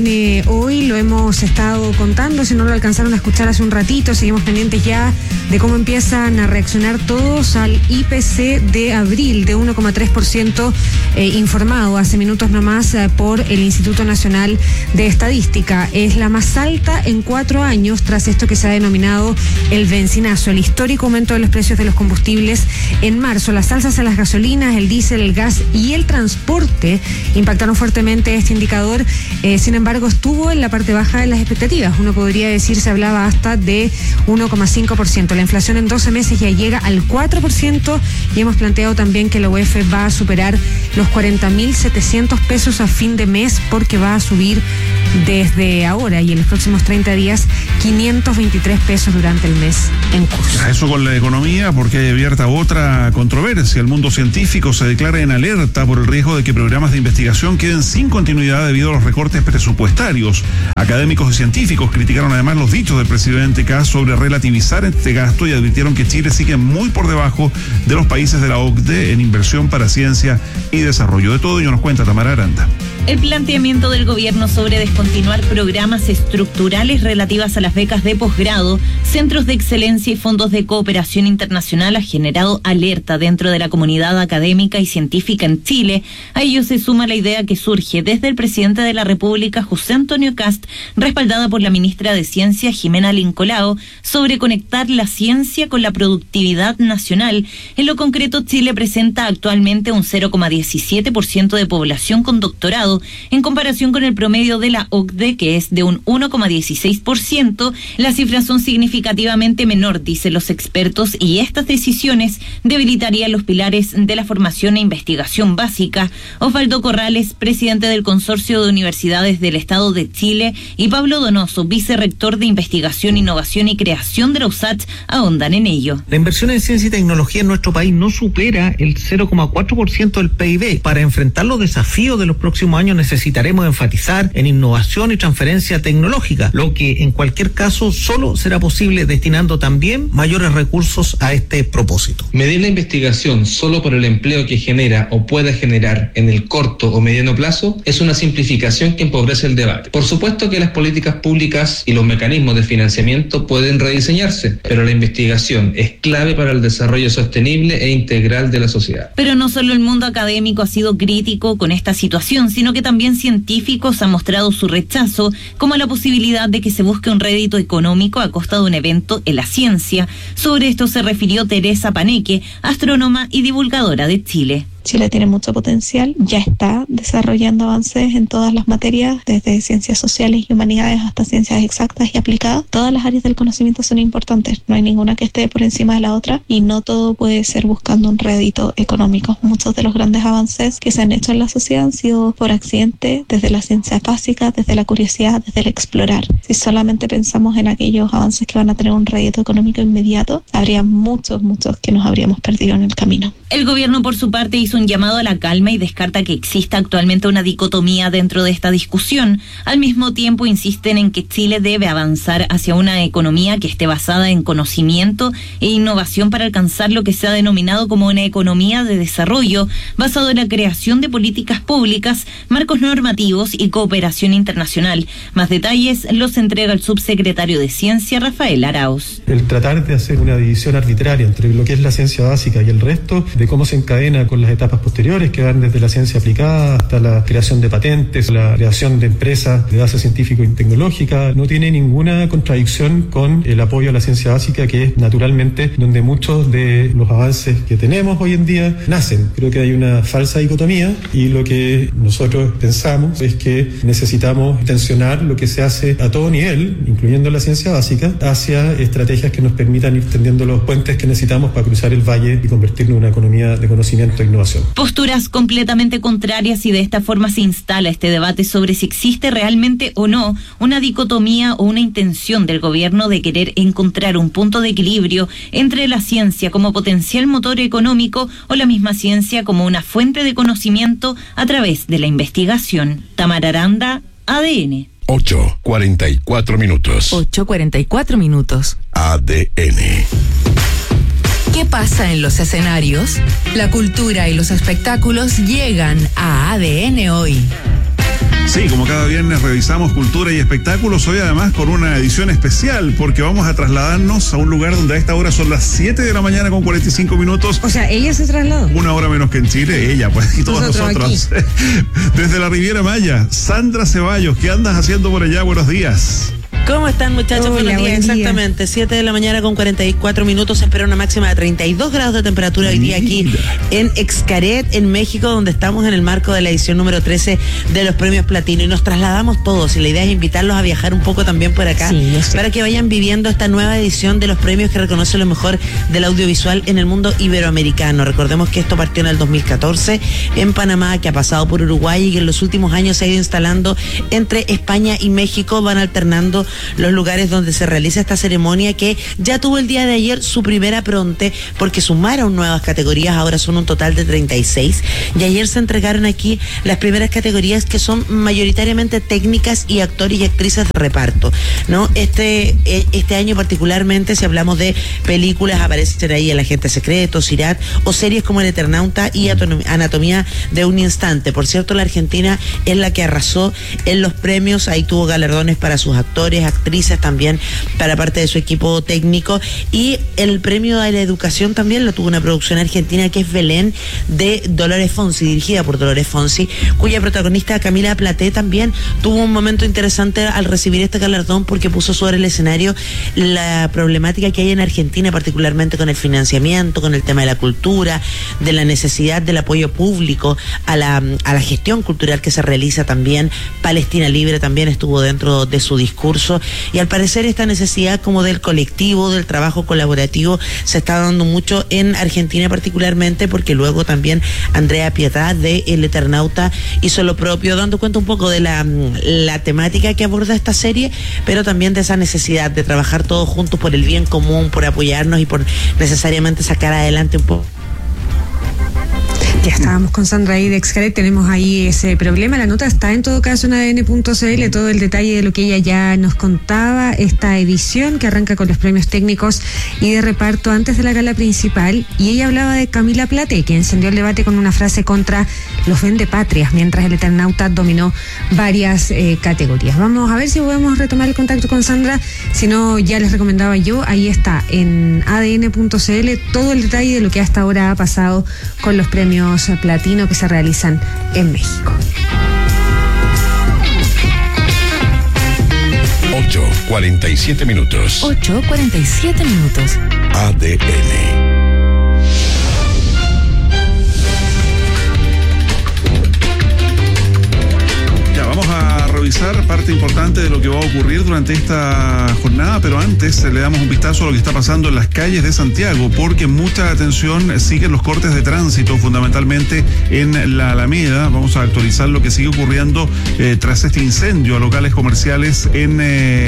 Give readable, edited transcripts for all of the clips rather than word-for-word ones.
Hoy lo hemos estado contando, si no lo alcanzaron a escuchar hace un ratito, seguimos pendientes ya de cómo empiezan a reaccionar todos al IPC de abril de 1,3% informado hace minutos nomás por el Instituto Nacional de Estadística. Es la más alta en 4 años tras esto que se ha denominado el bencinazo, el histórico aumento de los precios de los combustibles en marzo. Las alzas en las gasolinas, el diésel, el gas y el transporte impactaron fuertemente este indicador. Sin embargo, estuvo en la parte baja de las expectativas. Uno podría decir, se hablaba hasta de 1,5%. La inflación en 12 meses ya llega al 4% y hemos planteado también que la UEF va a superar los 40.700 pesos a fin de mes porque va a subir desde ahora y en los próximos 30 días 523 pesos durante el mes en curso. Eso con la economía, porque hay abierta otra controversia. El mundo científico se declara en alerta por el riesgo de que programas de investigación queden sin continuidad debido a los recortes presupuestarios. Académicos y científicos criticaron además los dichos del presidente Kast sobre relativizar este gasto y advirtieron que Chile sigue muy por debajo de los países de la OCDE en inversión para ciencia y desarrollo. De todo ello nos cuenta Tamara Aranda. El planteamiento del gobierno sobre descontinuar programas estructurales relativas a las becas de posgrado, centros de excelencia y fondos de cooperación internacional ha generado alerta dentro de la comunidad académica y científica en Chile. A ello se suma la idea que surge desde el presidente de la República, José Antonio Kast, respaldada por la ministra de Ciencia, Jimena Lincolao, sobre conectar la ciencia con la productividad nacional. En lo concreto, Chile presenta actualmente un 0,17% de población con doctorado, en comparación con el promedio de la OCDE, que es de un 1,16%, las cifras son significativamente menor, dicen los expertos, y estas decisiones debilitarían los pilares de la formación e investigación básica. Osvaldo Corrales, presidente del Consorcio de Universidades del Estado de Chile, y Pablo Donoso, vicerrector de Investigación, Innovación y Creación de la USACH, ahondan en ello. La inversión en ciencia y tecnología en nuestro país no supera el 0,4% del PIB. Para enfrentar los desafíos de los próximos años necesitaremos enfatizar en innovación y transferencia tecnológica, lo que en cualquier caso solo será posible destinando también mayores recursos a este propósito. Medir la investigación solo por el empleo que genera o pueda generar en el corto o mediano plazo es una simplificación que empobrece el debate. Por supuesto que las políticas públicas y los mecanismos de financiamiento pueden rediseñarse, pero la investigación es clave para el desarrollo sostenible e integral de la sociedad. Pero no solo el mundo académico ha sido crítico con esta situación, sino que también científicos han mostrado su rechazo, como la posibilidad de que se busque un rédito económico a costa de un evento en la ciencia. Sobre esto se refirió Teresa Paneque, astrónoma y divulgadora de Chile. Chile tiene mucho potencial, ya está desarrollando avances en todas las materias, desde ciencias sociales y humanidades hasta ciencias exactas y aplicadas. Todas las áreas del conocimiento son importantes, no hay ninguna que esté por encima de la otra y no todo puede ser buscando un rédito económico. Muchos de los grandes avances que se han hecho en la sociedad han sido por accidente, desde la ciencia básica, desde la curiosidad, desde el explorar. Si solamente pensamos en aquellos avances que van a tener un rédito económico inmediato, habría muchos que nos habríamos perdido en el camino. El gobierno, por su parte, hizo un llamado a la calma y descarta que exista actualmente una dicotomía dentro de esta discusión. Al mismo tiempo, insisten en que Chile debe avanzar hacia una economía que esté basada en conocimiento e innovación para alcanzar lo que se ha denominado como una economía de desarrollo, basado en la creación de políticas públicas, marcos normativos y cooperación internacional. Más detalles los entrega el subsecretario de Ciencia, Rafael Arauz. El tratar de hacer una división arbitraria entre lo que es la ciencia básica y el resto, de cómo se encadena con las etapas posteriores que van desde la ciencia aplicada hasta la creación de patentes, la creación de empresas de base científico y tecnológica, no tiene ninguna contradicción con el apoyo a la ciencia básica, que es naturalmente donde muchos de los avances que tenemos hoy en día nacen. Creo que hay una falsa dicotomía y lo que nosotros pensamos es que necesitamos tensionar lo que se hace a todo nivel, incluyendo la ciencia básica, hacia estrategias que nos permitan ir tendiendo los puentes que necesitamos para cruzar el valle y convertirnos en una economía de conocimiento e innovación. Posturas completamente contrarias, y de esta forma se instala este debate sobre si existe realmente o no una dicotomía o una intención del gobierno de querer encontrar un punto de equilibrio entre la ciencia como potencial motor económico o la misma ciencia como una fuente de conocimiento a través de la investigación. Tamara Aranda, ADN. 8:44 minutos. 8:44 minutos. ADN. ¿Qué pasa en los escenarios? La cultura y los espectáculos llegan a ADN hoy. Sí, como cada viernes revisamos cultura y espectáculos, hoy además con una edición especial, porque vamos a trasladarnos a un lugar donde a esta hora son las 7 de la mañana con 45 minutos. O sea, ella se trasladó. Una hora menos que en Chile, ella, pues, y todos nosotros. Desde la Riviera Maya, Sandra Ceballos, ¿qué andas haciendo por allá? Buenos días. ¿Cómo están, muchachos? Hola, buenos días, exactamente. 7 de la mañana con 44 minutos. Se espera una máxima de 32 grados de temperatura hoy día aquí en Xcaret, en México, donde estamos en el marco de la edición número 13 de los premios Platino. Y nos trasladamos todos. Y la idea es invitarlos a viajar un poco también por acá, para que vayan viviendo esta nueva edición de los premios que reconoce lo mejor del audiovisual en el mundo iberoamericano. Recordemos que esto partió en el 2014 en Panamá, que ha pasado por Uruguay y que en los últimos años se ha ido instalando entre España y México. Van alternando los lugares donde se realiza esta ceremonia, que ya tuvo el día de ayer su primera pronte, porque sumaron nuevas categorías, ahora son un total de 36, y ayer se entregaron aquí las primeras categorías, que son mayoritariamente técnicas y actores y actrices de reparto, ¿no? Este año particularmente, si hablamos de películas, aparecen ahí El Agente Secreto, Sirat, o series como El Eternauta y Anatomía de un Instante. Por cierto, la Argentina es la que arrasó en los premios, ahí tuvo galardones para sus actores, actrices, también para parte de su equipo técnico, y el premio de la educación también lo tuvo una producción argentina, que es Belén, de Dolores Fonsi, dirigida por Dolores Fonsi, cuya protagonista Camila Platé también tuvo un momento interesante al recibir este galardón, porque puso sobre el escenario la problemática que hay en Argentina, particularmente con el financiamiento, con el tema de la cultura, de la necesidad del apoyo público a la gestión cultural que se realiza también. Palestina Libre también estuvo dentro de su discurso, y al parecer esta necesidad como del colectivo, del trabajo colaborativo, se está dando mucho en Argentina particularmente, porque luego también Andrea Pietà de El Eternauta hizo lo propio, dando cuenta un poco de la temática que aborda esta serie, pero también de esa necesidad de trabajar todos juntos por el bien común, por apoyarnos y por necesariamente sacar adelante un poco. Ya estábamos con Sandra ahí de Xcaret, tenemos ahí ese problema. La nota está en todo caso en ADN.cl, todo el detalle de lo que ella ya nos contaba, esta edición que arranca con los premios técnicos y de reparto antes de la gala principal. Y ella hablaba de Camila Platé, que encendió el debate con una frase contra los vendepatrias, mientras El Eternauta dominó varias categorías. Vamos a ver si podemos retomar el contacto con Sandra, si no ya les recomendaba yo, ahí está en ADN.cl todo el detalle de lo que hasta ahora ha pasado con los premios Platino que se realizan en México. 8:47 minutos. 8:47 minutos. ADN. Vamos a revisar parte importante de lo que va a ocurrir durante esta jornada, pero antes le damos un vistazo a lo que está pasando en las calles de Santiago, porque mucha atención siguen los cortes de tránsito, fundamentalmente en la Alameda. Vamos a actualizar lo que sigue ocurriendo tras este incendio a locales comerciales en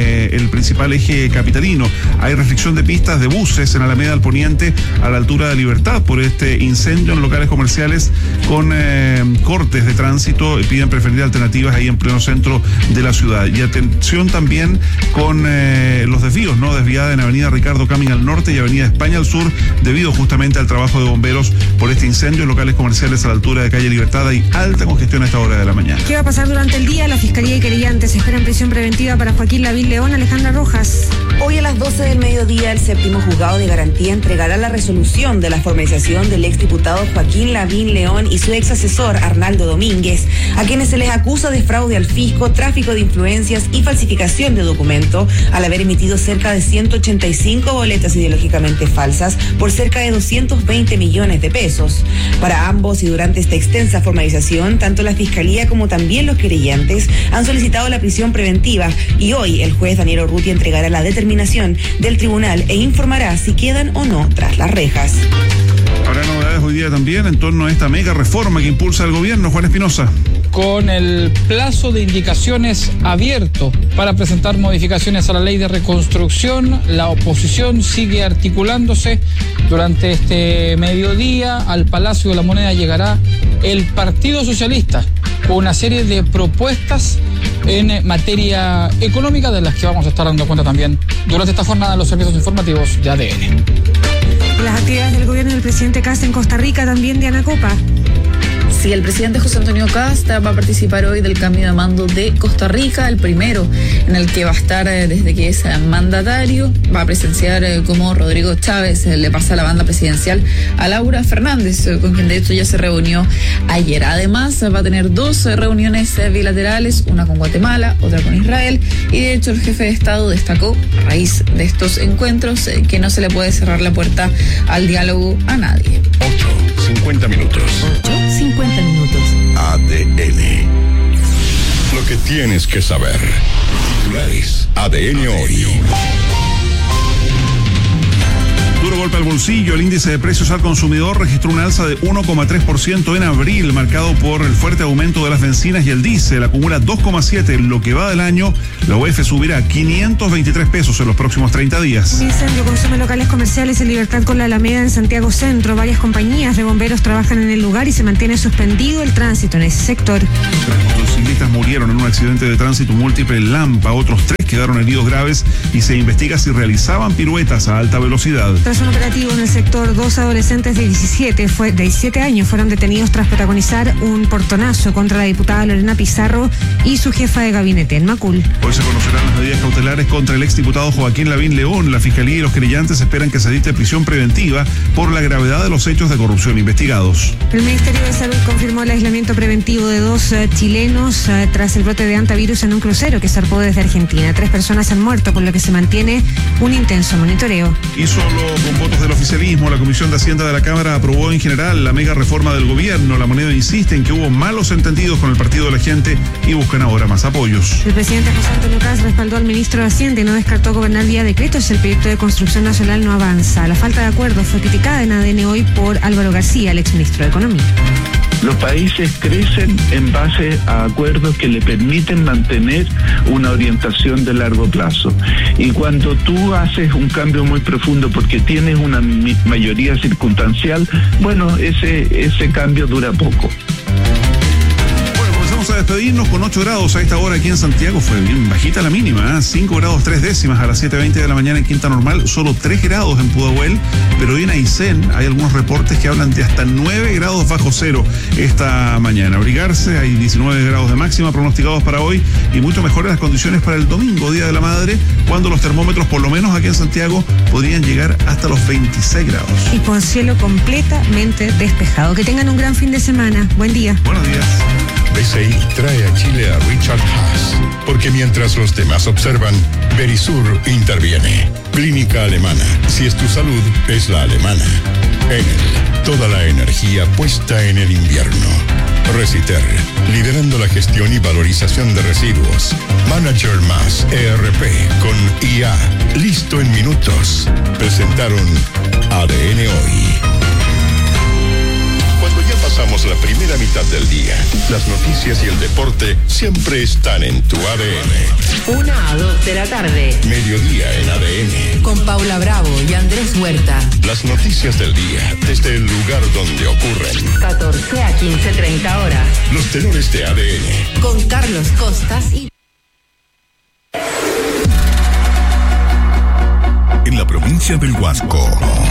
el principal eje capitalino. Hay restricción de pistas de buses en Alameda al Poniente, a la altura de Libertad, por este incendio en locales comerciales con cortes de tránsito. Piden preferir alternativas ahí en pleno centro de la ciudad. Y atención también con los desvíos, ¿no? Desviada en Avenida Ricardo Camín al norte y Avenida España al sur, debido justamente al trabajo de bomberos por este incendio en locales comerciales a la altura de calle Libertad. Hay alta congestión a esta hora de la mañana. ¿Qué va a pasar durante el día? La Fiscalía y querellantes esperan prisión preventiva para Joaquín Lavín León. Alejandra Rojas. Hoy a las 12 del mediodía, el séptimo juzgado de garantía entregará la resolución de la formalización del exdiputado Joaquín Lavín León y su ex asesor Arnaldo Domínguez, a quienes se les acusa de fraude al fisco, tráfico de influencias y falsificación de documento, al haber emitido cerca de 185 boletas ideológicamente falsas por cerca de 220 millones de pesos. Para ambos y durante esta extensa formalización, tanto la Fiscalía como también los querellantes han solicitado la prisión preventiva, y hoy el juez Daniel Urrutia entregará la determinación del tribunal e informará si quedan o no tras las rejas. Habrá novedades hoy día también en torno a esta mega reforma que impulsa el gobierno. Juan Espinosa. Con el plazo de indicaciones abierto para presentar modificaciones a la ley de reconstrucción, la oposición sigue articulándose. Durante este mediodía al Palacio de la Moneda llegará el Partido Socialista con una serie de propuestas en materia económica, de las que vamos a estar dando cuenta también durante esta jornada en los servicios informativos de ADN. Las actividades del gobierno del presidente Kast en Costa Rica, también Diana Copa. Sí, el presidente José Antonio Kast va a participar hoy del cambio de mando de Costa Rica, el primero en el que va a estar desde que es mandatario. Va a presenciar cómo Rodrigo Chávez le pasa la banda presidencial a Laura Fernández, con quien de hecho ya se reunió ayer. Además, va a tener 2 reuniones bilaterales, una con Guatemala, otra con Israel, y de hecho el jefe de Estado destacó, a raíz de estos encuentros, que no se le puede cerrar la puerta al diálogo a nadie. 8:50 minutos. 50 minutos. ADN. Lo que tienes que saber. Titulares. ADN hoy. Duro golpe al bolsillo, el índice de precios al consumidor registró un alza de 1,3% en abril, marcado por el fuerte aumento de las bencinas y el diésel. Acumula 2,7% en lo que va del año. La UEF subirá 523 pesos en los próximos 30 días. Un incendio consume locales comerciales en Libertad con la Alameda en Santiago Centro. Varias compañías de bomberos trabajan en el lugar y se mantiene suspendido el tránsito en ese sector. 3 motociclistas murieron en un accidente de tránsito múltiple en Lampa. Otros 3 quedaron heridos graves y se investiga si realizaban piruetas a alta velocidad. Tras un operativo en el sector, 2 adolescentes de 17 años fueron detenidos tras protagonizar un portonazo contra la diputada Lorena Pizarro y su jefa de gabinete en Macul. Hoy se conocerán las medidas cautelares contra el exdiputado Joaquín Lavín León. La Fiscalía y los querellantes esperan que se dicte prisión preventiva por la gravedad de los hechos de corrupción investigados. El Ministerio de Salud confirmó el aislamiento preventivo de 2 chilenos tras el brote de hantavirus en un crucero que zarpó desde Argentina. 3 personas han muerto, por lo que se mantiene un intenso monitoreo. Y solo con votos del oficialismo, la Comisión de Hacienda de la Cámara aprobó en general la mega reforma del gobierno. La Moneda insiste en que hubo malos entendidos con el Partido de la Gente y buscan ahora más apoyos. El presidente José Antonio Kast respaldó al ministro de Hacienda y no descartó gobernar vía decretos. El proyecto de construcción nacional no avanza. La falta de acuerdo fue criticada en ADN hoy por Álvaro García, el exministro de Economía. Los países crecen en base a acuerdos que le permiten mantener una orientación de largo plazo. Y cuando tú haces un cambio muy profundo porque tienes una mayoría circunstancial, bueno, ese cambio dura poco. Vamos a despedirnos con 8 grados a esta hora aquí en Santiago. Fue bien bajita la mínima, 5 grados 3 décimas a las 7:20 de la mañana en Quinta Normal, solo 3 grados en Pudahuel, pero hoy en Aysén hay algunos reportes que hablan de hasta 9 grados bajo cero esta mañana. Abrigarse, hay 19 grados de máxima pronosticados para hoy y mucho mejores las condiciones para el domingo, Día de la Madre, cuando los termómetros, por lo menos aquí en Santiago, podrían llegar hasta los 26 grados. Y con cielo completamente despejado. Que tengan un gran fin de semana. Buen día. Buenos días. BCI trae a Chile a Richard Haas, porque mientras los demás observan, Verisur interviene. Clínica Alemana. Si es tu salud, es la alemana. Enel. Toda la energía puesta en el invierno. Reciter. Liderando la gestión y valorización de residuos. Manager más ERP con IA. Listo en minutos. Presentaron ADN hoy. Pasamos la primera mitad del día. Las noticias y el deporte siempre están en tu ADN. 1 a 2 de la tarde. Mediodía en ADN. Con Paula Bravo y Andrés Huerta. Las noticias del día desde el lugar donde ocurren. 14 a 15:30 horas. Los tenores de ADN. Con Carlos Costas y... En la provincia del Huasco.